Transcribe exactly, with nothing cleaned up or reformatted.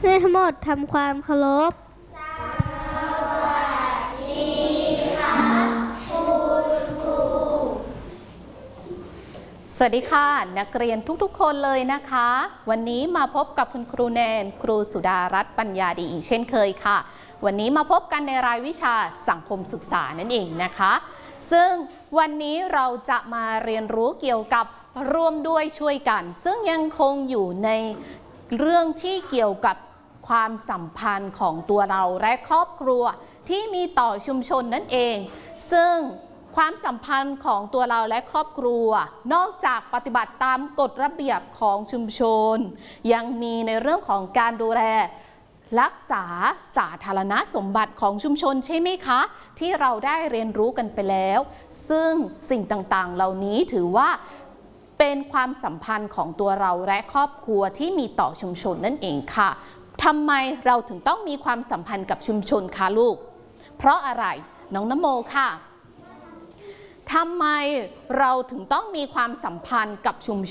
เพื่อนทั้งหมดทำความเคารพสวัสดีค่ะนักเรียนทุกๆคนเลยนะคะวันนี้มาพบกับคุณครูแนนครูสุดารัตน์ปัญญาดีอีกเช่นเคยค่ะวันนี้มาพบกันในรายวิชาสังคมศึกษานั่นเองนะคะซึ่งวันนี้เราจะมาเรียนรู้เกี่ยวกับร่วมด้วยช่วยกันซึ่งยังคงอยู่ในเรื่องที่เกี่ยวกับความสัมพันธ์ของตัวเราและครอบครัวที่มีต่อชุมชนนั่นเองซึ่งความสัมพันธ์ของตัวเราและครอบครัวนอกจากปฏิบัติตามกฎระเบียบของชุมชนยังมีในเรื่องของการดูแลรักษาสาธารณสมบัติของชุมชนใช่ไหมคะที่เราได้เรียนรู้กันไปแล้วซึ่งสิ่งต่างๆเหล่านี้ถือว่าเป็นความสัมพันธ์ของตัวเราและครอบครัวที่มีต่อชุมชนนั่นเองค่ะทำไมเราถึงต้องมีความสัมพันธ์กับชุมชนคะลูกเพราะอะไรน้องนโมค่ะทำไมเราถึงต้องมีความสัมพันธ์กับชุม